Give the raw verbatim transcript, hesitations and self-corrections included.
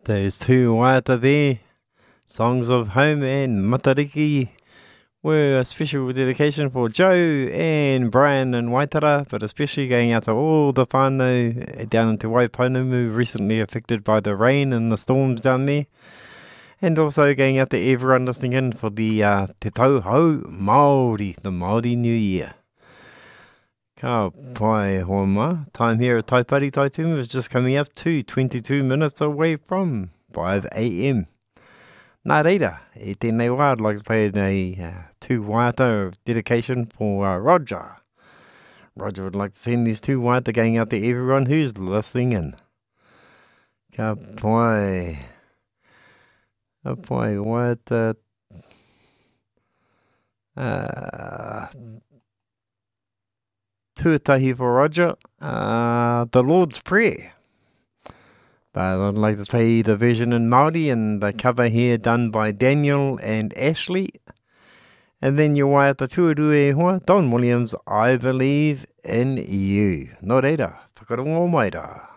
There's two waiata there. Songs of Home and Matariki were a special dedication for Joe and Brian and Waitara, but especially going out to all the whānau down into Waiponamu, recently affected by the rain and the storms down there. And also going out to everyone listening in for the uh, Te Tauhou Māori, the Māori New Year. Ka pai hoama. Time here at Taipari Taitumu is just coming up to twenty-two minutes away from five a.m. Nā reira, e tēnei wā, I'd like to play a uh, two waiata of dedication for uh, Roger. Roger would like to send these two waiata going out to everyone who's listening in. Ka pai. Ka pai waiata. Uh, tuatahi for Roger. Uh, the Lord's Prayer. But I'd like to play the version in Māori and the cover here done by Daniel and Ashley. And then your waiata tuarua e hoa, Don Williams, I Believe in You. Nō reira, whakarongo mai rā.